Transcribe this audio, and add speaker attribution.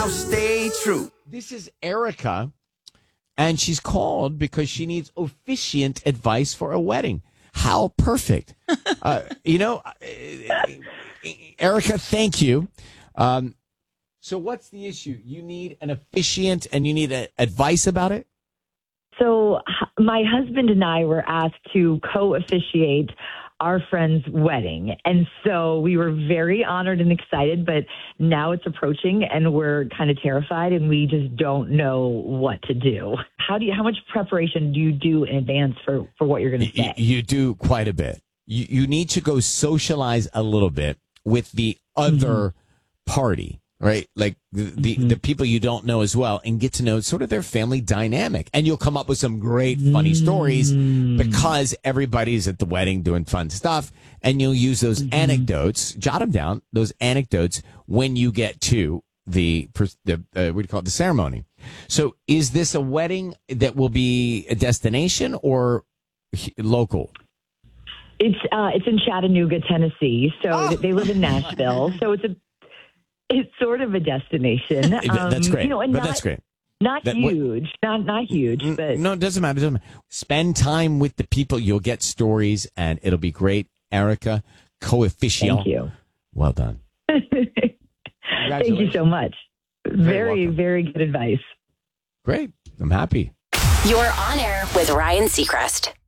Speaker 1: I'll stay true.
Speaker 2: This is Erica, and she's called because she needs officiant advice for a wedding. How perfect. Erica, thank you. So what's the issue? You need an officiant and you need advice about it?
Speaker 3: So my husband and I were asked to co-officiate our friend's wedding. And so we were very honored and excited, but now it's approaching and we're kind of terrified and we just don't know what to do. How much preparation do you do in advance for what you're going to say?
Speaker 2: You do quite a bit. You need to go socialize a little bit with the other party. Right? Like the people you don't know as well, and get to know sort of their family dynamic. And you'll come up with some great funny stories because everybody's at the wedding doing fun stuff. And you'll use those anecdotes, jot them down, those anecdotes when you get to the what do you call it, the ceremony. So is this a wedding that will be a destination or local?
Speaker 3: It's in Chattanooga, Tennessee. So they live in Nashville. So it's sort of a destination.
Speaker 2: That's great.
Speaker 3: And
Speaker 2: that's great.
Speaker 3: Not huge. Not huge. But
Speaker 2: no, it doesn't matter. Spend time with the people. You'll get stories, and it'll be great. Erica, co-official.
Speaker 3: Thank you.
Speaker 2: Well done.
Speaker 3: Thank you so much. Very, very good advice.
Speaker 2: Great. I'm happy.
Speaker 4: You're on air with Ryan Seacrest.